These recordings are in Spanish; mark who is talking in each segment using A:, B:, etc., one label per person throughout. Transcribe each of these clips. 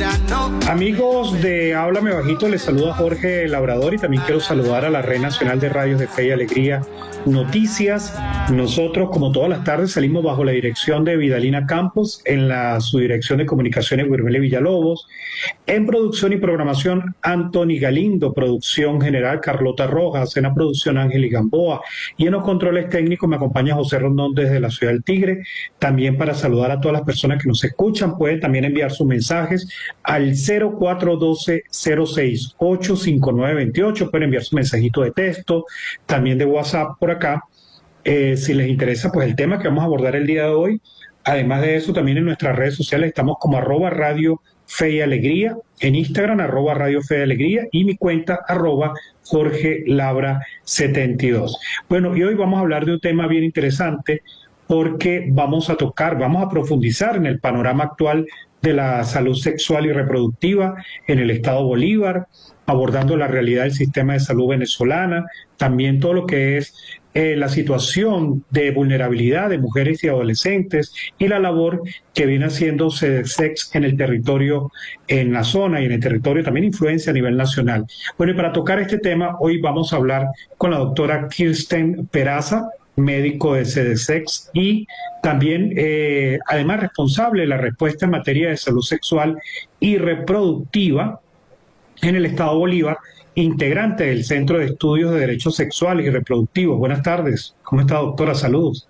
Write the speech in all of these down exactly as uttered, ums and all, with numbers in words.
A: Amigos de Háblame Bajito, les saluda Jorge Labrador y también quiero saludar a la Red Nacional de Radios de Fe y Alegría Noticias. Nosotros, como todas las tardes, salimos bajo la dirección de Vidalina Campos, en la subdirección de comunicaciones Guirmele Villalobos, en producción y programación Anthony Galindo, producción general Carlota Rojas, en la producción Ángel Gamboa y en los controles técnicos me acompaña José Rondón desde la Ciudad del Tigre. También para saludar a todas las personas que nos escuchan, pueden también enviar sus mensajes al cero cuatro uno dos, cero seis ocho, cinco nueve dos ocho, pueden enviar su mensajito de texto, también de WhatsApp por acá, eh, si les interesa pues el tema que vamos a abordar el día de hoy. Además de eso, también en nuestras redes sociales estamos como arroba Radio Fe y Alegría, en Instagram arroba Radio Fe y Alegría y mi cuenta arroba Jorge Labra setenta y dos. Bueno, y hoy vamos a hablar de un tema bien interesante porque vamos a tocar, vamos a profundizar en el panorama actual de la salud sexual y reproductiva en el estado Bolívar, abordando la realidad del sistema de salud venezolana, también todo lo que es eh, la situación de vulnerabilidad de mujeres y adolescentes y la labor que viene haciendo SEDESEX en el territorio, en la zona y en el territorio también influencia a nivel nacional. Bueno, y para tocar este tema, hoy vamos a hablar con la doctora Kirsten Peraza, médico de SEDESEX y también, eh, además, responsable de la respuesta en materia de salud sexual y reproductiva en el estado Bolívar, integrante del Centro de Estudios de Derechos Sexuales y Reproductivos. Buenas tardes. ¿Cómo está, doctora? Saludos.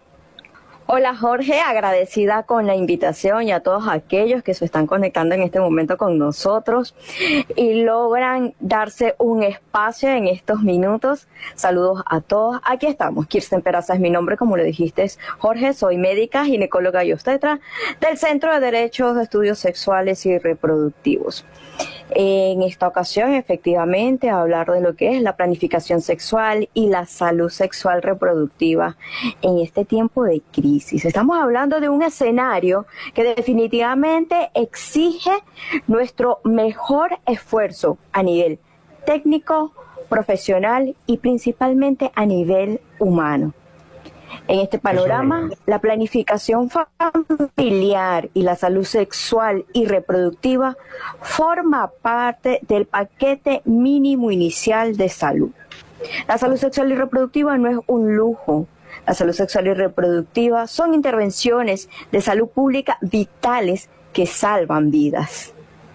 B: Hola Jorge, agradecida con la invitación y a todos aquellos que se están conectando en este momento con nosotros y logran darse un espacio en estos minutos. Saludos a todos. Aquí estamos. Kirsten Peraza es mi nombre, como lo dijiste, Jorge. Soy médica, ginecóloga y obstetra del Centro de Derechos de Estudios Sexuales y Reproductivos. En esta ocasión, efectivamente, hablar de lo que es la planificación sexual y la salud sexual reproductiva en este tiempo de crisis. Estamos hablando de un escenario que definitivamente exige nuestro mejor esfuerzo a nivel técnico, profesional y principalmente a nivel humano. En este panorama, la planificación familiar y la salud sexual y reproductiva forma parte del paquete mínimo inicial de salud. La salud sexual y reproductiva no es un lujo. La salud sexual y reproductiva son intervenciones de salud pública vitales que salvan vidas.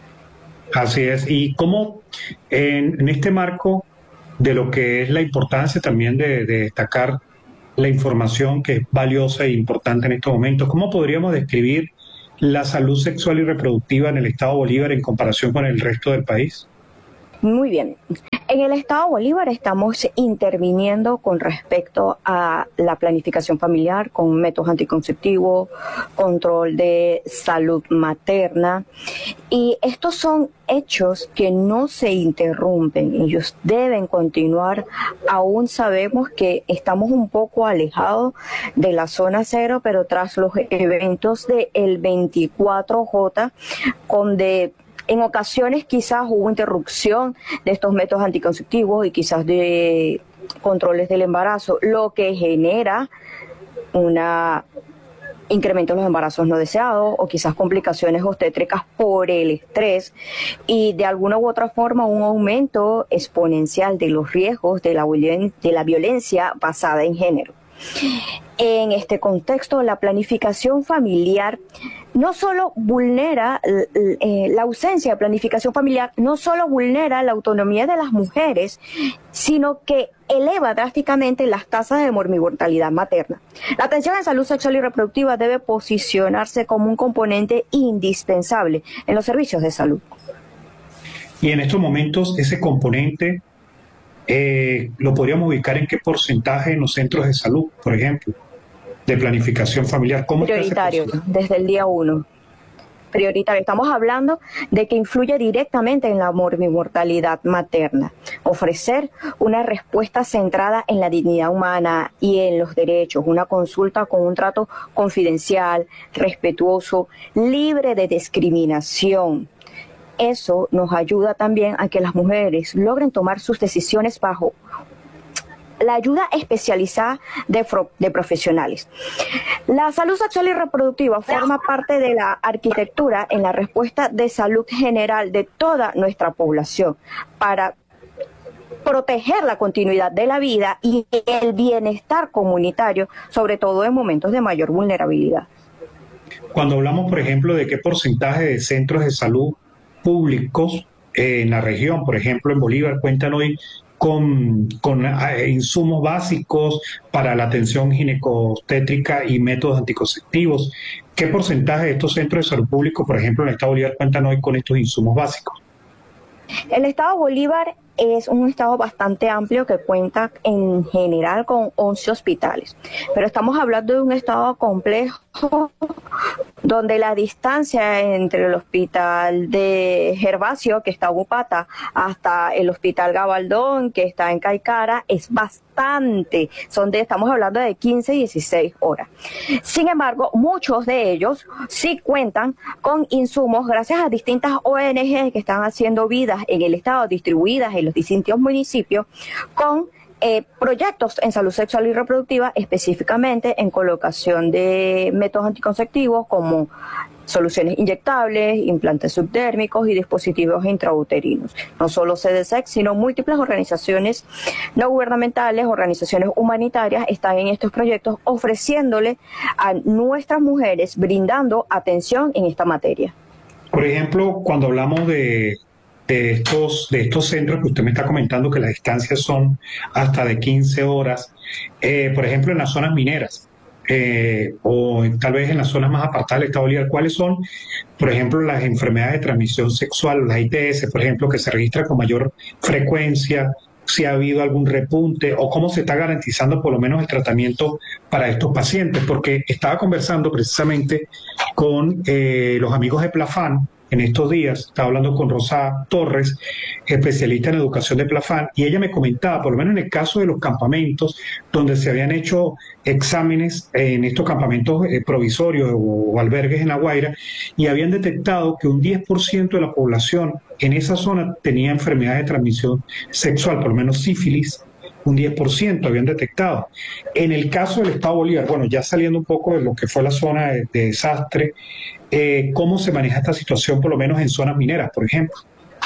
A: Así es. Y cómo en, en este marco de lo que es la importancia también de, de destacar la información que es valiosa e importante en estos momentos, ¿cómo podríamos describir la salud sexual y reproductiva en el estado Bolívar en comparación con el resto del país?
B: Muy bien. En el estado Bolívar estamos interviniendo con respecto a la planificación familiar con métodos anticonceptivos, control de salud materna, y estos son hechos que no se interrumpen, ellos deben continuar. Aún sabemos que estamos un poco alejados de la zona cero, pero tras los eventos del veinticuatro J, donde en ocasiones quizás hubo interrupción de estos métodos anticonceptivos y quizás de controles del embarazo, lo que genera un incremento de los embarazos no deseados o quizás complicaciones obstétricas por el estrés y de alguna u otra forma un aumento exponencial de los riesgos de la, de la violencia basada en género. En este contexto, la planificación familiar no solo vulnera, eh, la ausencia de planificación familiar no solo vulnera la autonomía de las mujeres, sino que eleva drásticamente las tasas de morbi-mortalidad materna. La atención en salud sexual y reproductiva debe posicionarse como un componente indispensable en los servicios de salud.
A: Y en estos momentos, ese componente eh, lo podríamos ubicar en qué porcentaje en los centros de salud, por ejemplo, de planificación familiar. ¿Cómo
B: prioritario, desde el día uno. Prioritario. Estamos hablando de que influye directamente en la morbi-mortalidad materna. Ofrecer una respuesta centrada en la dignidad humana y en los derechos. Una consulta con un trato confidencial, respetuoso, libre de discriminación. Eso nos ayuda también a que las mujeres logren tomar sus decisiones bajo la ayuda especializada de, de profesionales. La salud sexual y reproductiva forma parte de la arquitectura en la respuesta de salud general de toda nuestra población para proteger la continuidad de la vida y el bienestar comunitario, sobre todo en momentos de mayor vulnerabilidad.
A: Cuando hablamos, por ejemplo, de qué porcentaje de centros de salud públicos eh, en la región, por ejemplo, en Bolívar, cuentan hoy con, con eh, insumos básicos para la atención ginecobstétrica y métodos anticonceptivos. ¿Qué porcentaje de estos centros de salud públicos, por ejemplo, en el estado de Bolívar, cuentan hoy con estos insumos básicos?
B: El estado de Bolívar es un estado bastante amplio que cuenta en general con once hospitales, pero estamos hablando de un estado complejo donde la distancia entre el hospital de Gervasio, que está en Upata, hasta el hospital Gabaldón, que está en Caicara, es bastante. Son de, estamos hablando de quince, dieciséis horas. Sin embargo, muchos de ellos sí cuentan con insumos gracias a distintas O N G que están haciendo vidas en el estado, distribuidas en los distintos municipios, con Eh, proyectos en salud sexual y reproductiva, específicamente en colocación de métodos anticonceptivos como soluciones inyectables, implantes subdérmicos y dispositivos intrauterinos. No solo C D S E C, sino múltiples organizaciones no gubernamentales, organizaciones humanitarias están en estos proyectos ofreciéndole a nuestras mujeres, brindando atención en esta materia.
A: Por ejemplo, cuando hablamos de de estos, de estos centros que usted me está comentando que las distancias son hasta de quince horas, eh, por ejemplo en las zonas mineras eh, o tal vez en las zonas más apartadas del estado de Bolívar, ¿cuáles son, por ejemplo, las enfermedades de transmisión sexual, las I T S, por ejemplo, que se registran con mayor frecuencia? Si ha habido algún repunte o cómo se está garantizando por lo menos el tratamiento para estos pacientes, porque estaba conversando precisamente con eh, los amigos de Plafan en estos días, estaba hablando con Rosa Torres, especialista en educación de Plafan, y ella me comentaba, por lo menos en el caso de los campamentos, donde se habían hecho exámenes en estos campamentos eh, provisorios o, o albergues en La Guaira, y habían detectado que un diez por ciento de la población en esa zona tenía enfermedades de transmisión sexual, por lo menos sífilis, un diez por ciento habían detectado. En el caso del estado de Bolívar, bueno, ya saliendo un poco de lo que fue la zona de, de desastre, eh, ¿cómo se maneja esta situación, por lo menos en zonas mineras, por ejemplo?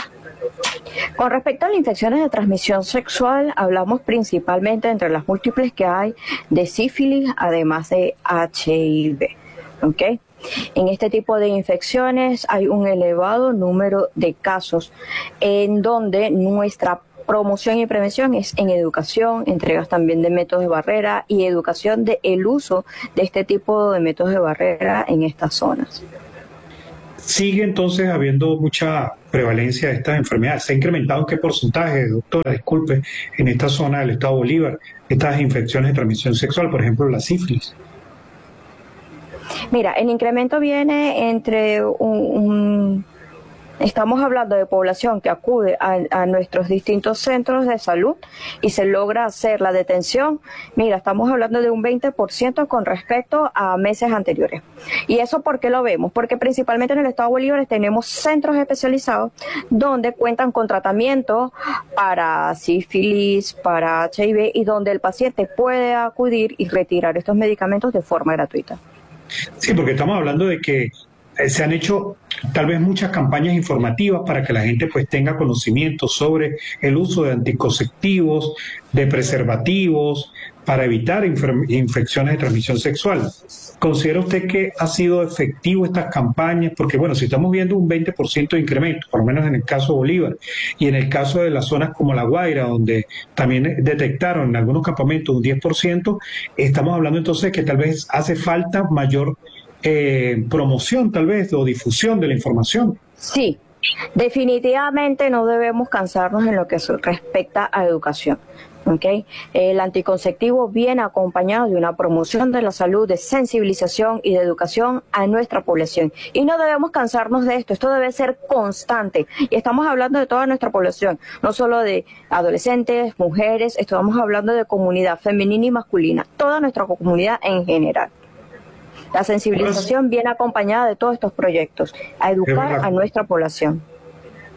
B: Con respecto a las infecciones de transmisión sexual, hablamos principalmente entre las múltiples que hay de sífilis, además de H I V, ¿ok? En este tipo de infecciones hay un elevado número de casos en donde nuestra promoción y prevención es en educación, entregas también de métodos de barrera y educación del uso de este tipo de métodos de barrera en estas zonas.
A: Sigue entonces habiendo mucha prevalencia de estas enfermedades. ¿Se ha incrementado en qué porcentaje, doctora? Disculpe, en esta zona del estado de Bolívar, estas infecciones de transmisión sexual, por ejemplo, la sífilis?
B: Mira, el incremento viene entre un... un Estamos hablando de población que acude a, a nuestros distintos centros de salud y se logra hacer la detención. Mira, estamos hablando de un veinte por ciento con respecto a meses anteriores. ¿Y eso por qué lo vemos? Porque principalmente en el estado de Bolívar tenemos centros especializados donde cuentan con tratamiento para sífilis, para H I V y donde el paciente puede acudir y retirar estos medicamentos de forma gratuita.
A: Sí, porque estamos hablando de que se han hecho tal vez muchas campañas informativas para que la gente pues tenga conocimiento sobre el uso de anticonceptivos, de preservativos, para evitar infecciones de transmisión sexual. ¿Considera usted que ha sido efectivo estas campañas? Porque bueno, si estamos viendo un veinte por ciento de incremento, por lo menos en el caso de Bolívar, y en el caso de las zonas como La Guaira, donde también detectaron en algunos campamentos un diez por ciento, estamos hablando entonces de que tal vez hace falta mayor Eh, promoción tal vez o difusión de la información.
B: Sí, definitivamente no debemos cansarnos en lo que respecta a educación. ¿Okay? El anticonceptivo viene acompañado de una promoción de la salud, de sensibilización y de educación a nuestra población. Y no debemos cansarnos de esto, esto debe ser constante. Y estamos hablando de toda nuestra población, no solo de adolescentes, mujeres, estamos hablando de comunidad femenina y masculina, toda nuestra comunidad en general. La sensibilización viene acompañada de todos estos proyectos, a educar a nuestra población.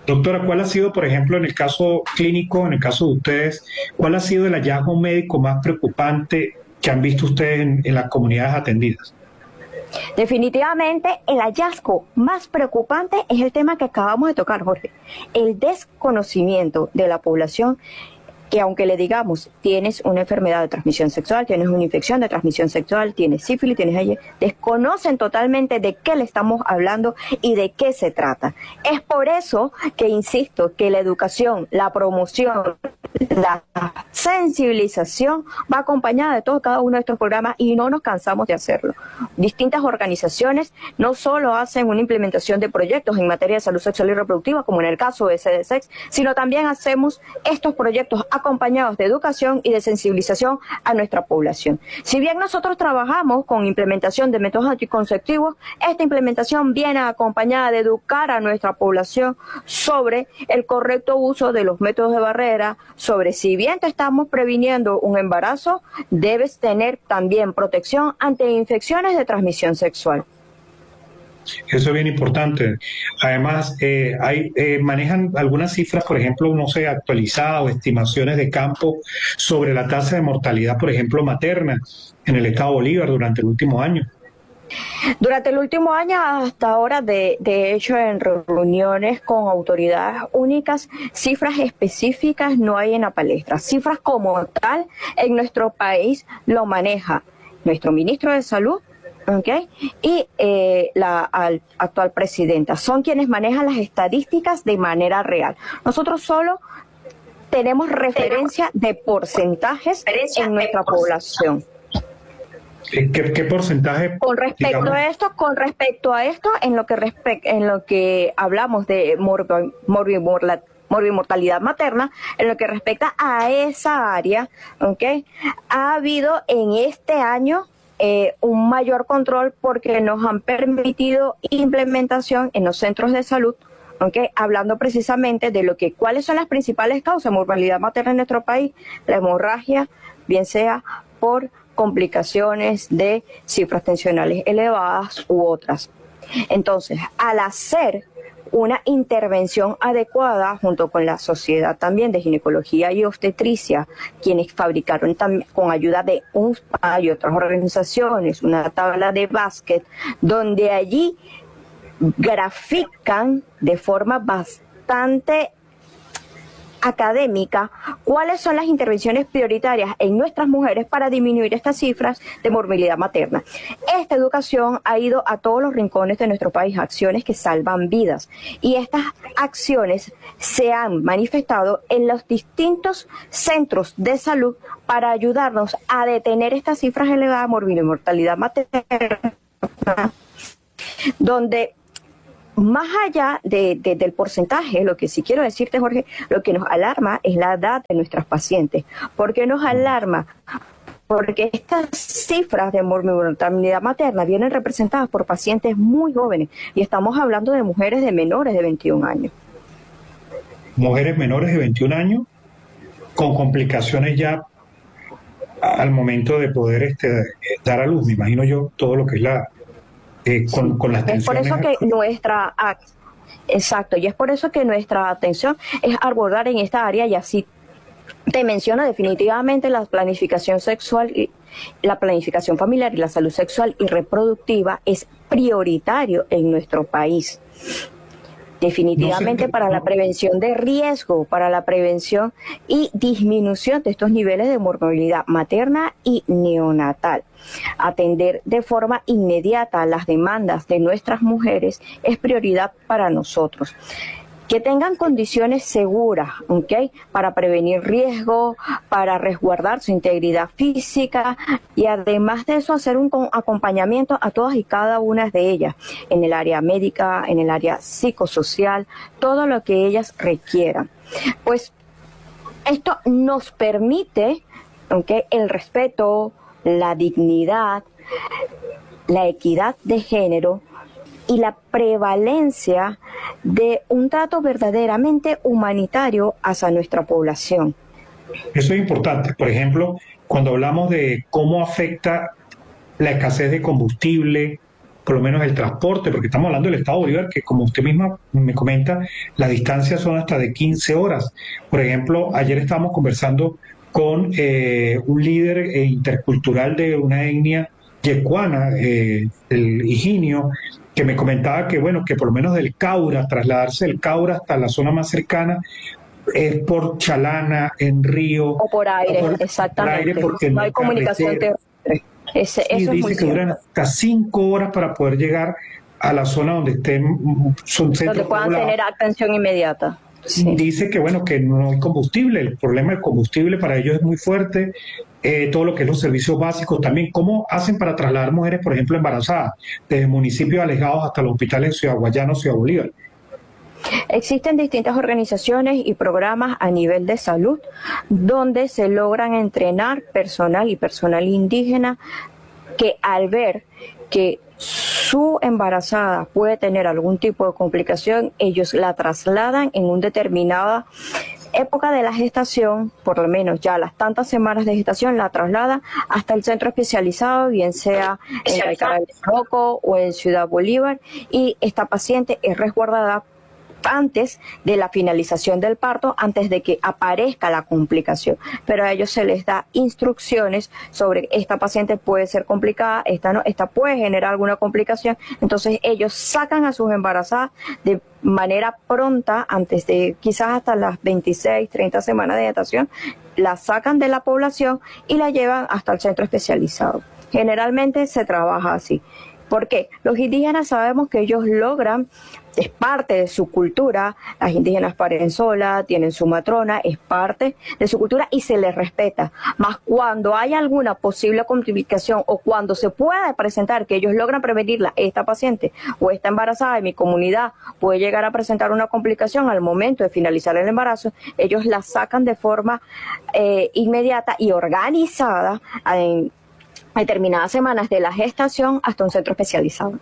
A: Doctora, ¿cuál ha sido, por ejemplo, en el caso clínico, en el caso de ustedes, cuál ha sido el hallazgo médico más preocupante que han visto ustedes en, en las comunidades atendidas?
B: Definitivamente el hallazgo más preocupante es el tema que acabamos de tocar, Jorge, el desconocimiento de la población, que aunque le digamos, tienes una enfermedad de transmisión sexual, tienes una infección de transmisión sexual, tienes sífilis, tienes H I V, desconocen totalmente de qué le estamos hablando y de qué se trata. Es por eso que insisto que la educación, la promoción, la sensibilización va acompañada de todo cada uno de estos programas y no nos cansamos de hacerlo. Distintas organizaciones no solo hacen una implementación de proyectos en materia de salud sexual y reproductiva, como en el caso de S D Sex, sino también hacemos estos proyectos acompañados de educación y de sensibilización a nuestra población. Si bien nosotros trabajamos con implementación de métodos anticonceptivos, esta implementación viene acompañada de educar a nuestra población sobre el correcto uso de los métodos de barrera, sobre si bien te estamos previniendo un embarazo, debes tener también protección ante infecciones de transmisión sexual.
A: Eso es bien importante. Además, eh, hay, eh, manejan algunas cifras, por ejemplo, no sé, actualizadas o estimaciones de campo sobre la tasa de mortalidad, por ejemplo, materna en el estado Bolívar durante el último año.
B: Durante el último año hasta ahora, de, de hecho, en reuniones con autoridades únicas, cifras específicas no hay en la palestra. Cifras como tal en nuestro país lo maneja nuestro ministro de Salud, ¿okay? Y eh, la al, actual presidenta. Son quienes manejan las estadísticas de manera real. Nosotros solo tenemos referencia de porcentajes en nuestra población.
A: ¿Qué, qué porcentaje?
B: Con respecto digamos, a esto, con respecto a esto, en lo que respe en lo que hablamos de morbi morbimortalidad morbimortalidad materna, en lo que respecta a esa área, ¿okay? Ha habido en este año Eh, un mayor control porque nos han permitido implementación en los centros de salud, ¿okay? Hablando precisamente de lo que cuáles son las principales causas de mortalidad materna en nuestro país, la hemorragia, bien sea por complicaciones de cifras tensionales elevadas u otras. Entonces, al hacer una intervención adecuada junto con la sociedad también de ginecología y obstetricia, quienes fabricaron también con ayuda de U S P A y otras organizaciones una tabla de básquet donde allí grafican de forma bastante académica cuáles son las intervenciones prioritarias en nuestras mujeres para disminuir estas cifras de morbilidad materna. Esta educación ha ido a todos los rincones de nuestro país, acciones que salvan vidas, y estas acciones se han manifestado en los distintos centros de salud para ayudarnos a detener estas cifras elevadas de morbilidad y mortalidad materna, donde más allá de, de, del porcentaje, lo que sí quiero decirte, Jorge, lo que nos alarma es la edad de nuestras pacientes. ¿Por qué nos alarma? Porque estas cifras de morbilidad materna vienen representadas por pacientes muy jóvenes y estamos hablando de mujeres de menores de veintiún años.
A: Mujeres menores de veintiún años con complicaciones ya al momento de poder este, dar a luz, me imagino yo, todo lo que es la... Eh, con, con las
B: es por eso que nuestra exacto y es por eso que nuestra atención es abordar en esta área, y así te menciono definitivamente la planificación sexual y la planificación familiar y la salud sexual y reproductiva es prioritario en nuestro país. Definitivamente no sé, para no. la prevención de riesgo, para la prevención y disminución de estos niveles de morbilidad materna y neonatal. Atender de forma inmediata las demandas de nuestras mujeres es prioridad para nosotros. Que tengan condiciones seguras, ¿okay? Para prevenir riesgo, para resguardar su integridad física y además de eso hacer un acompañamiento a todas y cada una de ellas en el área médica, en el área psicosocial, todo lo que ellas requieran. Pues esto nos permite, ¿okay? El respeto, la dignidad, la equidad de género y la prevalencia de un trato verdaderamente humanitario hacia nuestra población.
A: Eso es importante. Por ejemplo, cuando hablamos de cómo afecta la escasez de combustible, por lo menos el transporte, porque estamos hablando del estado Bolívar, que como usted misma me comenta, las distancias son hasta de quince horas. Por ejemplo, ayer estábamos conversando con eh, un líder eh, intercultural de una etnia yecuana, eh, el Higinio, que me comentaba que, bueno, que por lo menos del Caura, trasladarse del Caura hasta la zona más cercana, es por Chalana, en río.
B: O por aire, o por, exactamente. Por aire porque no, no hay comunicación terrestre. Ese,
A: sí,
B: eso
A: dice
B: es
A: que duran hasta cinco horas para poder llegar a la zona donde estén, son centros
B: donde puedan poblados. Tener atención inmediata.
A: Sí. Dice que bueno, que no hay combustible, el problema del combustible para ellos es muy fuerte, eh, todo lo que es los servicios básicos también. ¿Cómo hacen para trasladar mujeres, por ejemplo, embarazadas, desde municipios alejados hasta los hospitales de Ciudad Guayana o Ciudad Bolívar?
B: Existen distintas organizaciones y programas a nivel de salud donde se logran entrenar personal y personal indígena que al ver que su embarazada puede tener algún tipo de complicación, ellos la trasladan en una determinada época de la gestación, por lo menos ya las tantas semanas de gestación, la trasladan hasta el centro especializado, bien sea en Carabobo o en Ciudad Bolívar, y esta paciente es resguardada antes de la finalización del parto, antes de que aparezca la complicación, pero a ellos se les da instrucciones sobre esta paciente puede ser complicada, esta no, esta puede generar alguna complicación, entonces ellos sacan a sus embarazadas de manera pronta, antes de quizás hasta las veintiséis, treinta semanas de gestación, la sacan de la población y la llevan hasta el centro especializado. Generalmente se trabaja así. ¿Por qué? Los indígenas sabemos que ellos logran, es parte de su cultura, las indígenas paren sola, tienen su matrona, es parte de su cultura y se les respeta. Más cuando hay alguna posible complicación o cuando se puede presentar que ellos logran prevenirla, esta paciente o esta embarazada de mi comunidad puede llegar a presentar una complicación al momento de finalizar el embarazo, ellos la sacan de forma eh, inmediata y organizada en determinadas semanas de la gestación hasta un centro especializado.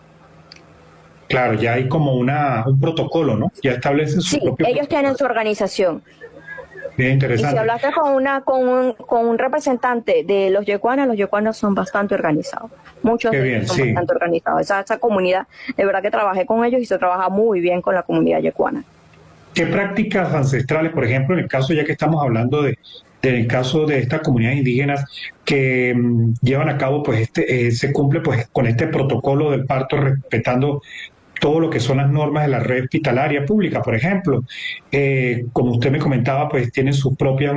A: Claro, ya hay como una un protocolo, ¿no? Ya establecen su
B: sí,
A: propio
B: ellos
A: protocolo. Tienen
B: su organización.
A: Bien interesante.
B: Y si hablaste con una con un, con un representante de los yecuanos, los yecuanos son bastante organizados. Muchos
A: Qué
B: de
A: bien,
B: ellos son
A: sí.
B: bastante organizados. Esa, esa comunidad, de verdad que trabajé con ellos y se trabaja muy bien con la comunidad yecuana.
A: ¿Qué prácticas ancestrales, por ejemplo, en el caso, ya que estamos hablando de, en el caso de estas comunidades indígenas que mmm, llevan a cabo, pues este eh, se cumple pues con este protocolo del parto respetando todo lo que son las normas de la red hospitalaria pública, por ejemplo, eh, como usted me comentaba, pues tienen sus propias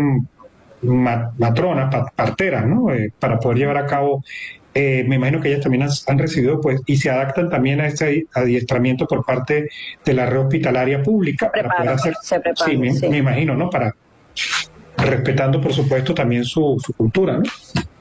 A: matronas, parteras, ¿no? Eh, para poder llevar a cabo, eh, me imagino que ellas también han, han recibido, pues, y se adaptan también a ese adiestramiento por parte de la red hospitalaria pública.
B: Se preparan,
A: para poder hacer,
B: se preparan,
A: sí, me,
B: sí.
A: me imagino, ¿no? Para respetando, por supuesto, también su, su cultura, ¿no?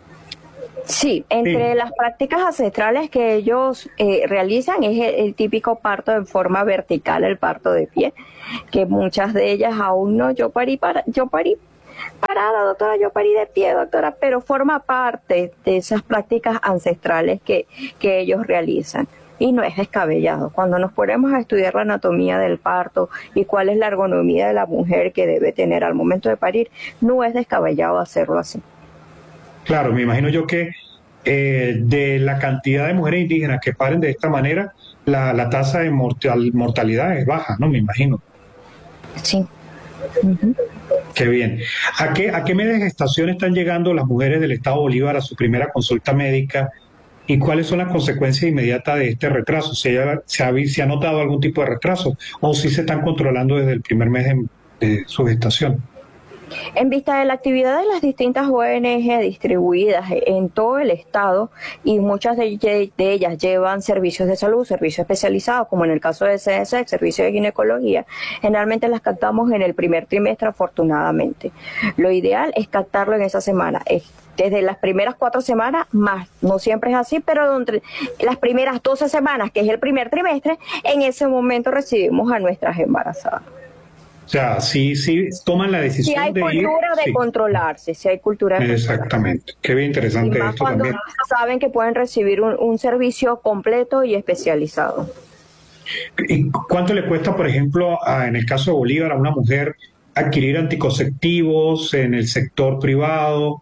B: Sí, entre sí. las prácticas ancestrales que ellos eh, realizan es el, el típico parto en forma vertical, el parto de pie, que muchas de ellas aún no, yo parí, para, yo parí parada, doctora, yo parí de pie, doctora, pero forma parte de esas prácticas ancestrales que, que ellos realizan. Y no es descabellado. Cuando nos ponemos a estudiar la anatomía del parto y cuál es la ergonomía de la mujer que debe tener al momento de parir, no es descabellado hacerlo así.
A: Claro, me imagino yo que eh, de la cantidad de mujeres indígenas que paren de esta manera, la, la tasa de mortal, mortalidad es baja, ¿no? Me imagino.
B: Sí. Uh-huh.
A: Qué bien. ¿A qué, ¿A qué media de gestación están llegando las mujeres del Estado Bolívar a su primera consulta médica? ¿Y cuáles son las consecuencias inmediatas de este retraso? ¿Se ha, se ha, se ha notado algún tipo de retraso? ¿O si se están controlando desde el primer mes de, de su gestación?
B: En vista de la actividad de las distintas O N G distribuidas en todo el estado, y muchas de, de ellas llevan servicios de salud, servicios especializados, como en el caso de C S E C, servicio de ginecología, generalmente las captamos en el primer trimestre, afortunadamente. Lo ideal es captarlo en esa semana, es desde las primeras cuatro semanas, más, no siempre es así, pero entre las primeras doce semanas, que es el primer trimestre, en ese momento recibimos a nuestras embarazadas.
A: O sea, sí, sí toman la decisión
B: si hay
A: de ir...
B: cultura de
A: sí.
B: controlarse, si hay cultura de
A: Exactamente. Qué bien interesante
B: y más
A: esto
B: cuando
A: también.
B: Saben que pueden recibir un, un servicio completo y especializado.
A: ¿Y cuánto le cuesta, por ejemplo, a, en el caso de Bolívar, a una mujer adquirir anticonceptivos en el sector privado?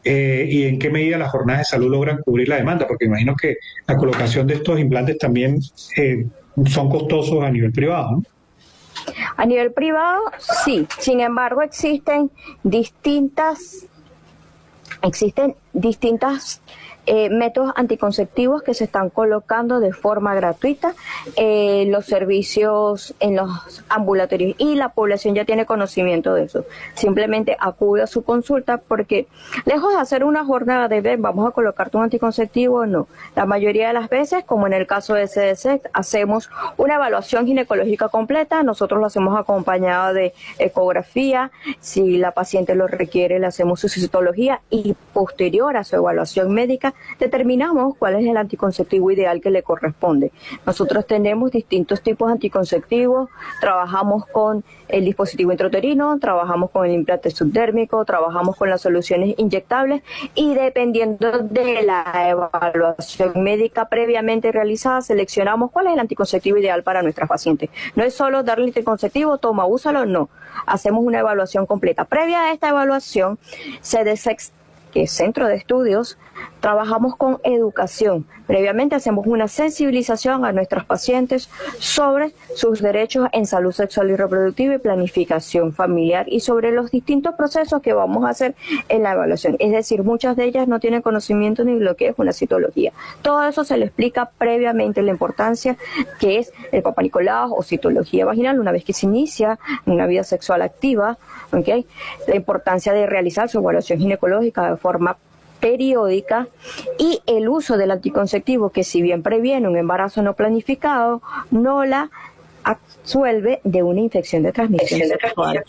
A: eh, y en qué medida las jornadas de salud logran cubrir la demanda, porque imagino que la colocación de estos implantes también eh, son costosos a nivel privado, ¿no?
B: A nivel privado, sí. Sin embargo, existen distintas, existen distintas eh, métodos anticonceptivos que se están colocando de forma gratuita en eh, los servicios, en los ambulatorios, y la población ya tiene conocimiento de eso. Simplemente acude a su consulta, porque lejos de hacer una jornada de ver, vamos a colocarte un anticonceptivo, no. La mayoría de las veces, como en el caso de C D C, hacemos una evaluación ginecológica completa. Nosotros lo hacemos acompañado de ecografía. Si la paciente lo requiere, le hacemos su citología, y posterior a su evaluación médica determinamos cuál es el anticonceptivo ideal que le corresponde. Nosotros tenemos distintos tipos de anticonceptivos, trabajamos con el dispositivo intrauterino, trabajamos con el implante subdérmico, trabajamos con las soluciones inyectables, y dependiendo de la evaluación médica previamente realizada, seleccionamos cuál es el anticonceptivo ideal para nuestras pacientes. No es solo darle el anticonceptivo, toma, úsalo, no. Hacemos una evaluación completa. Previa a esta evaluación, se desex que es centro de estudios, trabajamos con educación. Previamente hacemos una sensibilización a nuestros pacientes sobre sus derechos en salud sexual y reproductiva y planificación familiar, y sobre los distintos procesos que vamos a hacer en la evaluación. Es decir, muchas de ellas no tienen conocimiento ni de lo que es una citología. Todo eso se le explica previamente, la importancia que es el Papá Nicolau o citología vaginal una vez que se inicia una vida sexual activa, ¿okay? La importancia de realizar su evaluación ginecológica de forma periódica, y el uso del anticonceptivo, que si bien previene un embarazo no planificado, no la absuelve de una infección de transmisión sexual.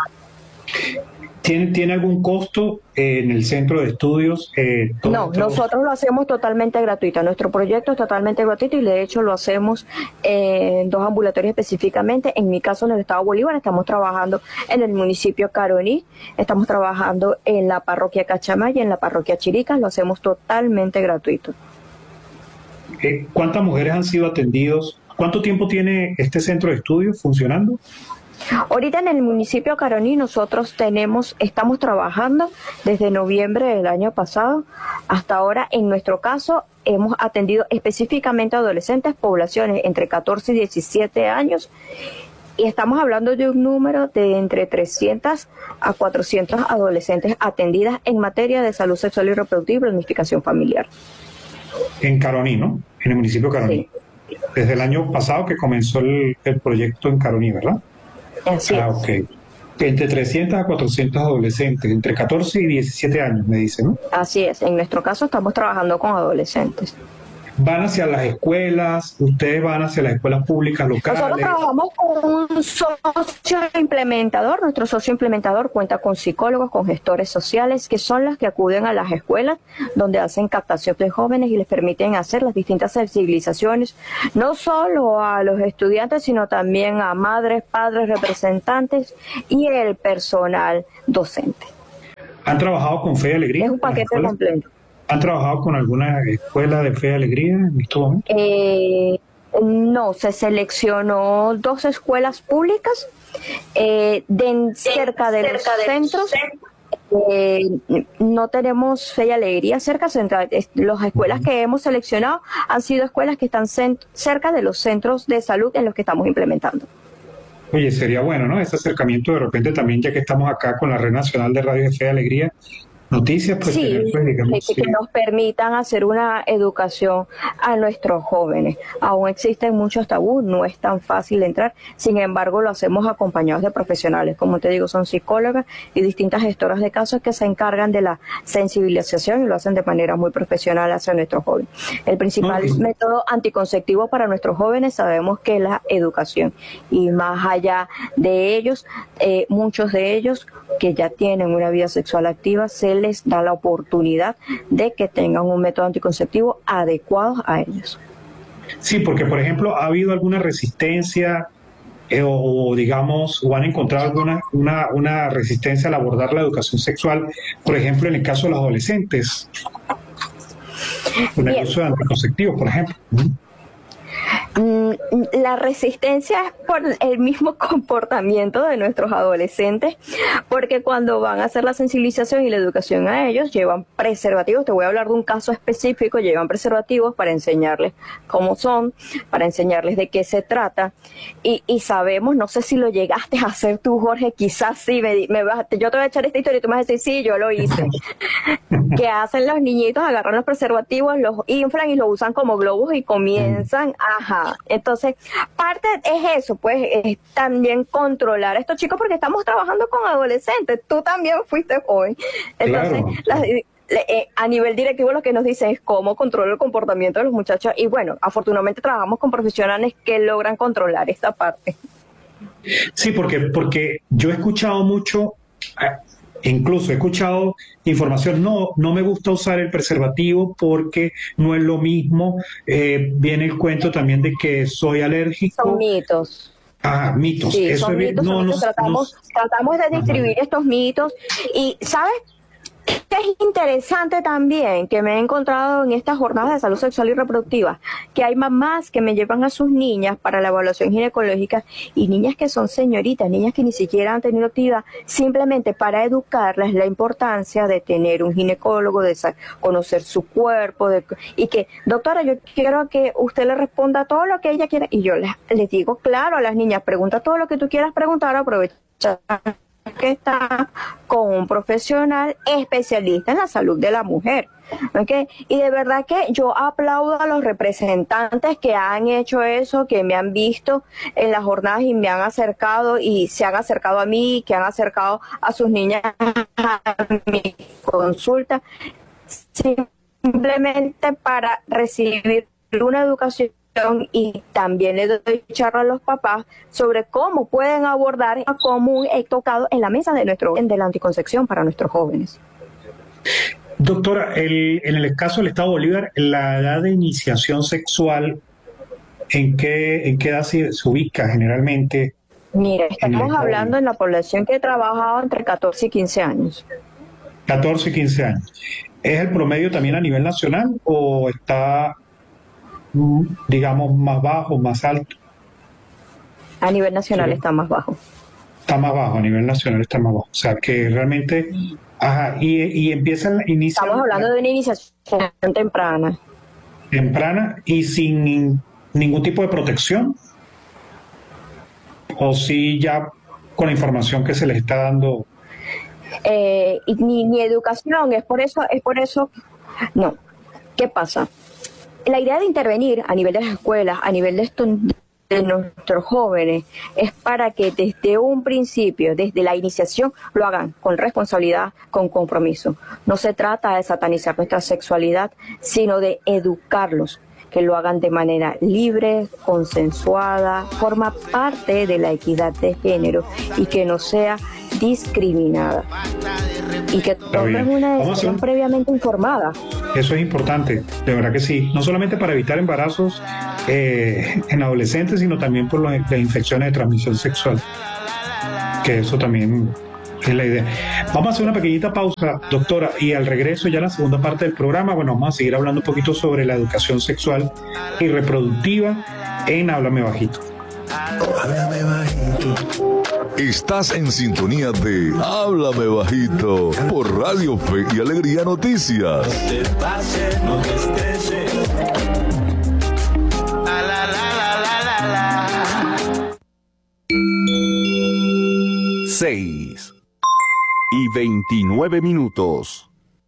A: ¿Tiene, ¿Tiene algún costo eh, en el centro de estudios? Eh,
B: no, esto? Nosotros lo hacemos totalmente gratuito. Nuestro proyecto es totalmente gratuito, y de hecho lo hacemos en dos ambulatorios específicamente. En mi caso, en el estado Bolívar, estamos trabajando en el municipio Caroní, estamos trabajando en la parroquia Cachamay y en la parroquia Chiricas. Lo hacemos totalmente gratuito.
A: Eh, ¿Cuántas mujeres han sido atendidos? ¿Cuánto tiempo tiene este centro de estudios funcionando?
B: Ahorita en el municipio Caroní nosotros tenemos, estamos trabajando desde noviembre del año pasado hasta ahora. En nuestro caso hemos atendido específicamente a adolescentes, poblaciones entre catorce y diecisiete años, y estamos hablando de un número de entre trescientas a cuatrocientas adolescentes atendidas en materia de salud sexual y reproductiva y planificación familiar.
A: En Caroní, ¿no? En el municipio Caroní. Sí. Desde el año pasado que comenzó el, el proyecto en Caroní, ¿verdad?
B: Así
A: ah,
B: es.
A: ok. Entre trescientos a cuatrocientos adolescentes, entre catorce y diecisiete años, me dice, ¿no?
B: Así es. En nuestro caso estamos trabajando con adolescentes.
A: ¿Van hacia las escuelas? ¿Ustedes van hacia las escuelas públicas locales?
B: Nosotros trabajamos con un socio implementador. Nuestro socio implementador cuenta con psicólogos, con gestores sociales, que son los que acuden a las escuelas donde hacen captación de jóvenes y les permiten hacer las distintas sensibilizaciones, no solo a los estudiantes, sino también a madres, padres, representantes y el personal docente.
A: ¿Han trabajado con Fe y Alegría?
B: Es un paquete completo.
A: ¿Han trabajado con alguna escuela de Fe y Alegría en este momento?
B: Eh, no, se seleccionó dos escuelas públicas eh, de, cerca de cerca los de centros. Eh, no tenemos Fe y Alegría cerca. Las escuelas que hemos seleccionado han sido escuelas que están cerca de los centros de salud en los que estamos implementando.
A: Oye, sería bueno, ¿no? Ese acercamiento de repente también, ya que estamos acá con la Red Nacional de Radio de Fe y Alegría, noticias, pues,
B: sí,
A: tener, pues, digamos,
B: que,
A: sí.
B: que nos permitan hacer una educación a nuestros jóvenes. Aún existen muchos tabús, no es tan fácil entrar, sin embargo lo hacemos acompañados de profesionales, como te digo, son psicólogas y distintas gestoras de casos que se encargan de la sensibilización y lo hacen de manera muy profesional hacia nuestros jóvenes. El principal okay. método anticonceptivo para nuestros jóvenes sabemos que es la educación, y más allá de ellos, eh, muchos de ellos que ya tienen una vida sexual activa, se les da la oportunidad de que tengan un método anticonceptivo adecuado a ellos.
A: Sí, porque por ejemplo, ¿ha habido alguna resistencia eh, o, o digamos, o han encontrado alguna una, una resistencia al abordar la educación sexual, por ejemplo, en el caso de los adolescentes, con el uso de anticonceptivos, por ejemplo?
B: La resistencia es por el mismo comportamiento de nuestros adolescentes, porque cuando van a hacer la sensibilización y la educación a ellos, llevan preservativos. Te voy a hablar de un caso específico, llevan preservativos para enseñarles cómo son, para enseñarles de qué se trata, y, y sabemos, no sé si lo llegaste a hacer tú, Jorge, quizás sí, me, me vas, yo te voy a echar esta historia y tú me vas a decir, sí, yo lo hice. ¿Qué hacen los niñitos? Agarran los preservativos, los inflan y los usan como globos y comienzan, ajá. Entonces, parte es eso, pues, es también controlar a estos chicos, porque estamos trabajando con adolescentes. Tú también fuiste joven. Entonces, claro. las, eh, a nivel directivo lo que nos dicen es cómo controlar el comportamiento de los muchachos. Y bueno, afortunadamente trabajamos con profesionales que logran controlar esta parte.
A: Sí, porque, porque yo he escuchado mucho... Incluso he escuchado información, no, no me gusta usar el preservativo porque no es lo mismo. Eh, viene el cuento también de que soy alérgico.
B: Son mitos.
A: Ah, mitos.
B: Sí,
A: Eso
B: son
A: es,
B: mitos,
A: no,
B: son mitos.
A: Nos,
B: tratamos,
A: nos...
B: tratamos de distribuir Ajá. estos mitos. Y, ¿sabes? Es interesante también que me he encontrado en estas jornadas de salud sexual y reproductiva, que hay mamás que me llevan a sus niñas para la evaluación ginecológica, y niñas que son señoritas, niñas que ni siquiera han tenido actividad, simplemente para educarlas la importancia de tener un ginecólogo, de conocer su cuerpo, de, y que, doctora, yo quiero que usted le responda todo lo que ella quiera, y yo les, les digo, claro, a las niñas, pregunta todo lo que tú quieras preguntar, aprovecha que está con un profesional especialista en la salud de la mujer. ¿Okay? Y de verdad que yo aplaudo a los representantes que han hecho eso, que me han visto en las jornadas y me han acercado y se han acercado a mí, que han acercado a sus niñas a mi consulta, simplemente para recibir una educación. Y también le doy charla a los papás sobre cómo pueden abordar a común he tocado en la mesa de nuestro de la anticoncepción para nuestros jóvenes.
A: Doctora, el, en el caso del Estado Bolívar, la edad de iniciación sexual, ¿en qué, en qué edad se, se ubica generalmente?
B: Mira, estamos hablando en la población que he trabajado entre catorce y quince años.
A: catorce y quince años. ¿Es el promedio también a nivel nacional o está, digamos, más bajo, más alto?
B: A nivel nacional sí. Está más bajo.
A: Está más bajo, a nivel nacional está más bajo. O sea, que realmente... Ajá, y, y empiezan... Inicia,
B: Estamos hablando de una iniciación temprana.
A: Temprana y sin ni, ningún tipo de protección. ¿O sí ya con la información que se les está dando?
B: Eh, y ni, ni educación, es por eso, es por eso... No, ¿qué pasa? La idea de intervenir a nivel de las escuelas, a nivel de, esto, de nuestros jóvenes, es para que desde un principio, desde la iniciación, lo hagan con responsabilidad, con compromiso. No se trata de satanizar nuestra sexualidad, sino de educarlos, que lo hagan de manera libre, consensuada, forma parte de la equidad de género y que no sea discriminada. Y que tomen una decisión un... previamente informada.
A: Eso es importante, de verdad que sí. No solamente para evitar embarazos eh, en adolescentes, sino también por los, las infecciones de transmisión sexual. Que eso también es la idea. Vamos a hacer una pequeñita pausa, doctora, y al regreso ya en la segunda parte del programa, bueno, vamos a seguir hablando un poquito sobre la educación sexual y reproductiva en Háblame Bajito.
C: Háblame Bajito. Estás en sintonía de Háblame Bajito por Radio Fe y Alegría Noticias. No te pases, no te estreses. La, la, la, la, la, la. Seis y veintinueve minutos.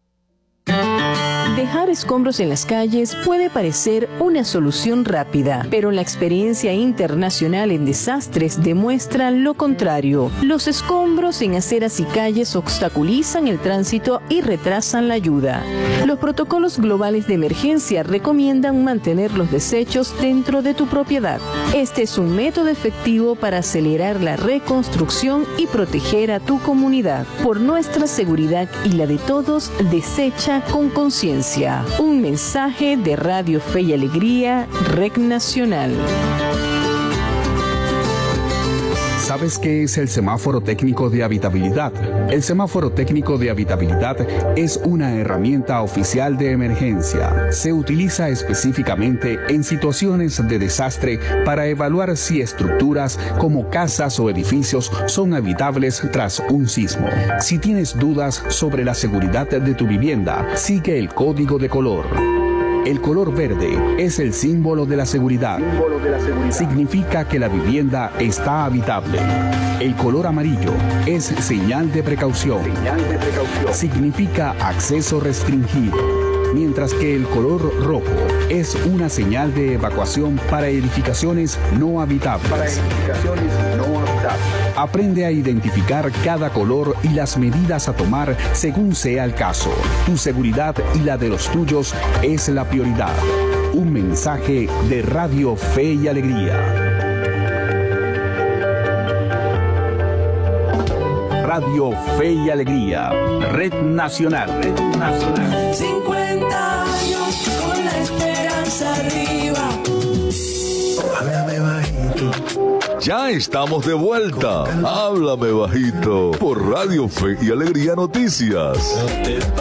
D: Dejar escombros en las calles puede parecer una solución rápida, pero la experiencia internacional en desastres demuestra lo contrario. Los escombros en aceras y calles obstaculizan el tránsito y retrasan la ayuda. Los protocolos globales de emergencia recomiendan mantener los desechos dentro de tu propiedad. Este es un método efectivo para acelerar la reconstrucción y proteger a tu comunidad. Por nuestra seguridad y la de todos, desecha con conciencia. Un mensaje de Radio Fe y Alegría, Red Nacional.
E: ¿Sabes qué es el semáforo técnico de habitabilidad? El semáforo técnico de habitabilidad es una herramienta oficial de emergencia. Se utiliza específicamente en situaciones de desastre para evaluar si estructuras como casas o edificios son habitables tras un sismo. Si tienes dudas sobre la seguridad de tu vivienda, sigue el código de color. El color verde es el símbolo de la seguridad. Significa que la vivienda está habitable. El color amarillo es señal de precaución. Significa acceso restringido. Mientras que el color rojo es una señal de evacuación para edificaciones no habitables. Para edificaciones no habitables. Aprende a identificar cada color y las medidas a tomar según sea el caso. Tu seguridad y la de los tuyos es la prioridad. Un mensaje de Radio Fe y Alegría. Radio Fe y Alegría, Red Nacional. Red Nacional.
F: cincuenta años con la esperanza arriba.
C: Háblame bajito. Ya estamos de vuelta. Háblame bajito por Radio Fe y Alegría Noticias.